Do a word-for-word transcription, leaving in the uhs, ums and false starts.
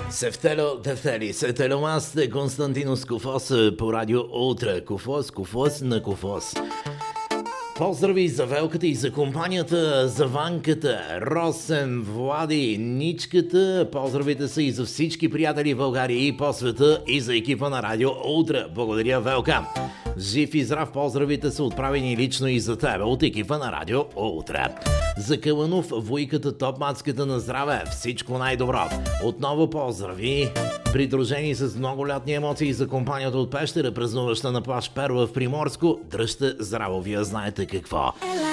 Севтело Тефтели, Севтело сте Константинос Кофос по радио Утре. Кофос, Кофос на Кофос. Поздрави за Велката и за компанията, за Ванката, Росен, Влади, Ничката. Поздравите са и за всички приятели в България и по света и за екипа на радио Утре. Благодаря, Велка. Жив и здрав, поздравите са отправени лично и за тебе от екипа на радио Утре. За Каланов, Войката, Топмацката на здраве, всичко най-добро. Отново поздрави, придружени с много лятни емоции за компанията от Пещера, празнуваща на плаж Перла в Приморско. Дръжте здраво, вие знаете какво.